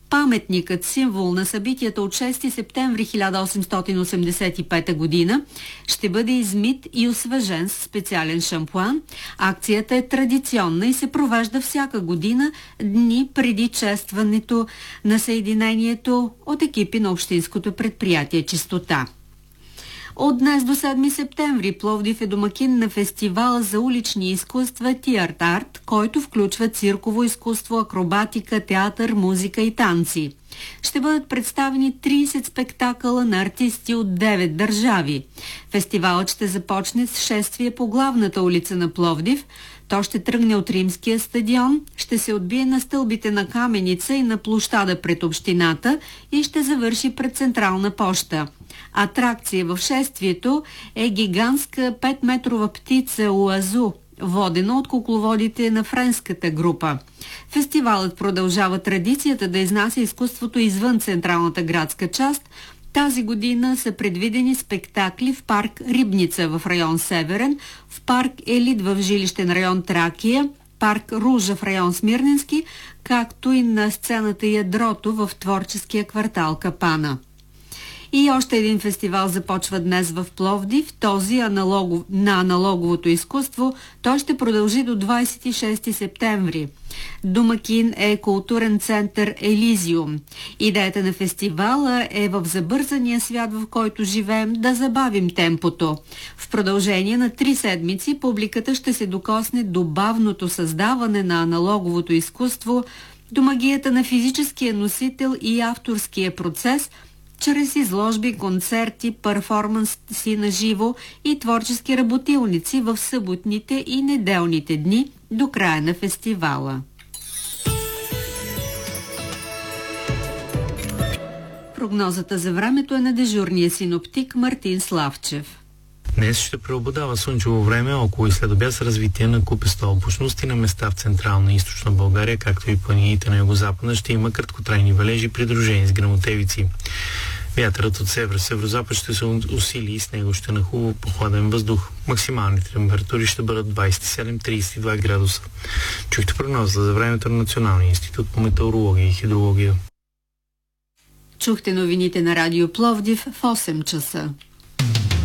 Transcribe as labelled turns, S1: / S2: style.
S1: Паметникът, символ на събитията от 6 септември 1885 година, ще бъде измит и освежен с специален шампуан. Акцията е традиционна и се провежда всяка година, дни преди честването на съединението от екипи на общинското предприятие «Чистота». От днес до 7 септември Пловдив е домакин на фестивала за улични изкуства Тиарт Арт, който включва цирково изкуство, акробатика, театър, музика и танци. Ще бъдат представени 30 спектакъла на артисти от 9 държави. Фестивалът ще започне с шествие по главната улица на Пловдив. То ще тръгне от Римския стадион, ще се отбие на стълбите на Каменица и на площада пред общината и ще завърши пред Централна поща. Атракция в шествието е гигантска 5-метрова птица Уазу, водена от кукловодите на френската група. Фестивалът продължава традицията да изнася изкуството извън централната градска част. Тази година са предвидени спектакли в парк Рибница в район Северен, в парк Елит в жилищен район Тракия, парк Ружа в район Смирненски, както и на сцената Ядрото в творческия квартал Капана. И още един фестивал започва днес в Пловдив, този на аналоговото изкуство. Той ще продължи до 26 септември. Домакин е културен център Елизиум. Идеята на фестивала е в забързания свят, в който живеем, да забавим темпото. В продължение на 3 седмици публиката ще се докосне до бавното създаване на аналоговото изкуство, до магията на физическия носител и авторския процес, чрез изложби, концерти, перформанси на живо и творчески работилници в съботните и неделните дни до края на фестивала. Прогнозата за времето е на дежурния синоптик Мартин Славчев.
S2: Днес ще преобладава слънчево време, около и следобед с развитие на купеста облачност и на места в централна и източна България, както и планините на югозапада, ще има краткотрайни валежи, придружени с гръмотевици. Вятърът от север-северозапад ще се усили и с него ще нахлува похладен въздух. Максималните температури ще бъдат 27-32 градуса. Чухте прогноза за времето на Националния институт по метеорология и хидрология.
S1: Чухте новините на Радио Пловдив в 8 часа.